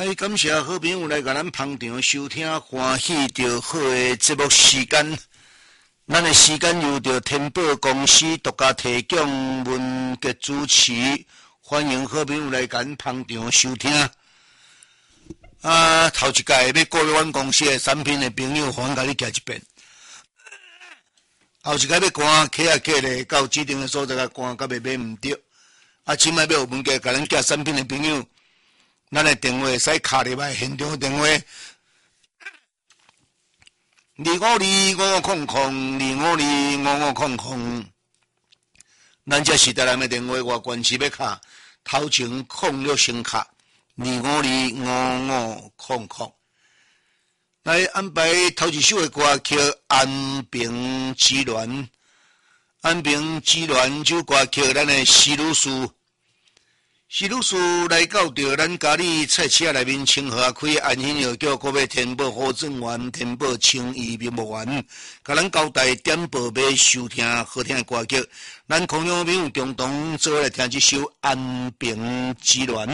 来，感谢好朋友来甲咱捧场收听，欢喜着好的节目时间。咱的时间由着天宝公司独家提供，文杰主持，欢迎好朋友来甲咱捧场收听。头一届要购入阮公司的产品的朋友，欢迎甲你行一遍。后一届要赶客咧，到指定的所在甲赶，甲袂买毋着。即摆要有物件甲咱寄产品的朋友。咱的电话使卡入来，现场电话2525500，2525500。咱这时代人的电话外关是要卡，头前06先卡2525500。来安排头一首的歌曲《安平之恋》，安平之恋这歌曲咱的施女士。施女士来到着咱家里菜市内面清河开安心药局，搁要天宝好正园、天宝青怡蜜木园，甲咱交代点播要收听好听的歌曲。咱空中朋友共同做来听这首《安平之恋》。